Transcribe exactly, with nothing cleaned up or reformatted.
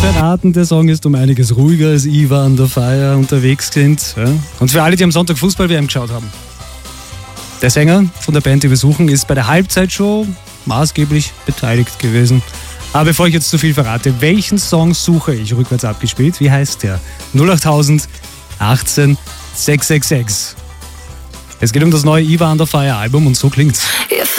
verraten, der Song ist um einiges ruhiger als Iva Under Fire unterwegs sind. Ja? Und für alle, die am Sonntag Fußball-W M geschaut haben. Der Sänger von der Band, die wir suchen, ist bei der Halbzeitshow maßgeblich beteiligt gewesen. Aber bevor ich jetzt zu viel verrate, welchen Song suche ich rückwärts abgespielt? Wie heißt der? null acht null null eins acht sechs sechs sechs. Es geht um das neue Iva Under Fire Album und so klingt's.